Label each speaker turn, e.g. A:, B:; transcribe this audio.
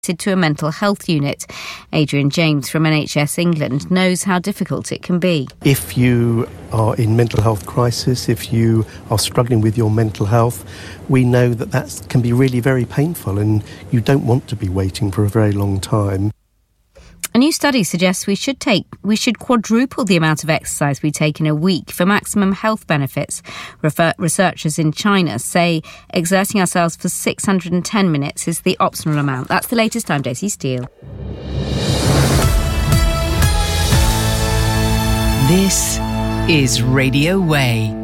A: to a mental health unit. Adrian James from NHS England knows how difficult it can be.
B: If you are in mental health crisis, if you are struggling with your mental health, we know that can be really very painful, and you don't want to be waiting for a very long time.
A: A new study suggests we should quadruple the amount of exercise we take in a week for maximum health benefits. Researchers in China say exerting ourselves for 610 minutes is the optimal amount. That's the latest. I'm Daisy Steele.
C: This is Radio Way.